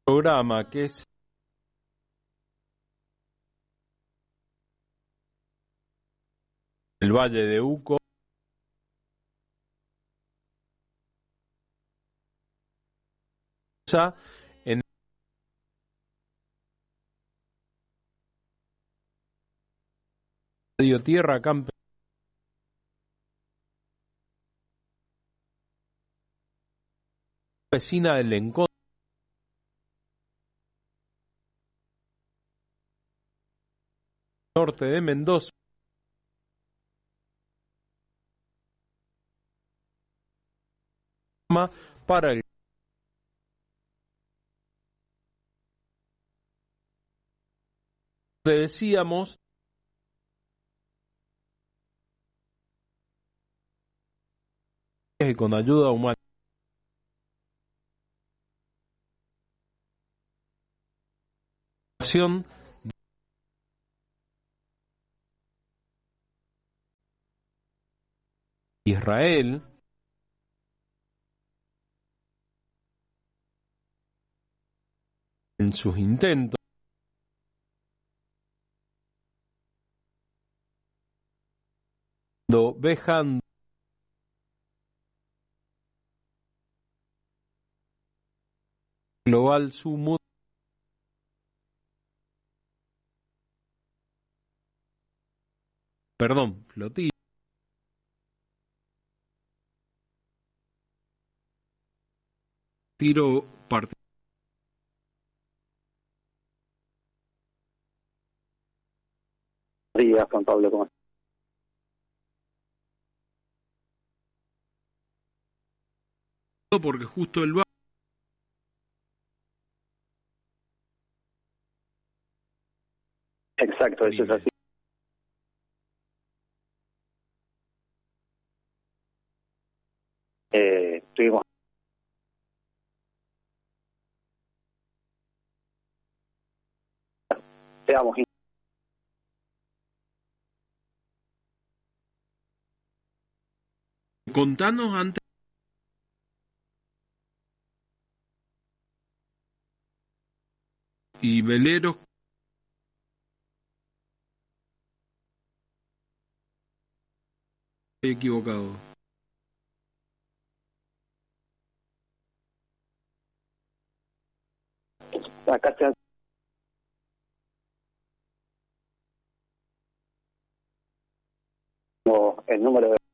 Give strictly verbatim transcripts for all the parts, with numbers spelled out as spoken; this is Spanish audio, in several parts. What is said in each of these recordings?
programa que es el Valle de Uco, en Radio Tierra Campesina del Encontro, norte de Mendoza, para el que decíamos que con ayuda humana Israel en sus intentos vejando global sumo perdón flotilla tiro partido días, Juan Pablo, ¿cómo estás? porque justo el Exacto, eso es así. Eh, tuvimos seamos contanos antes y veleros equivocado. acá se el número de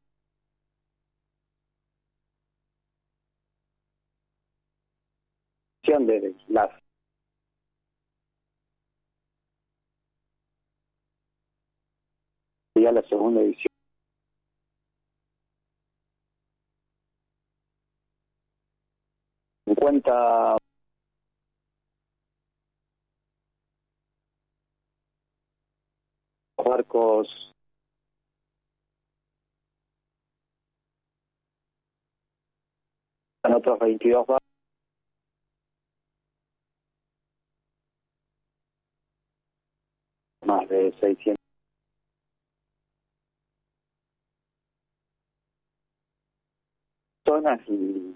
de las ya la segunda edición cincuenta barcos en otros veintidós barcos más de seiscientos zonas y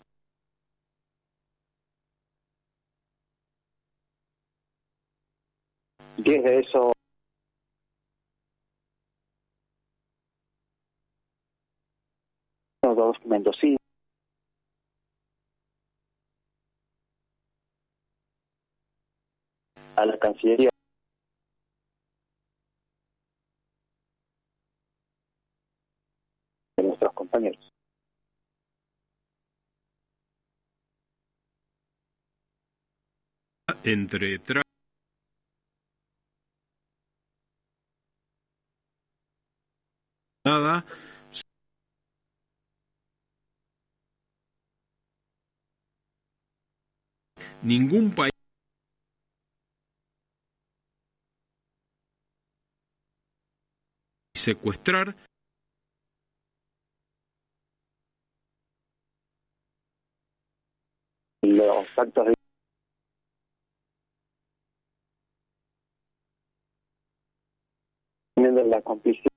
diez de esos dos mendocinos a la Cancillería de nuestros compañeros. Entre tra nada ningún país secuestrar los actos de la complicidad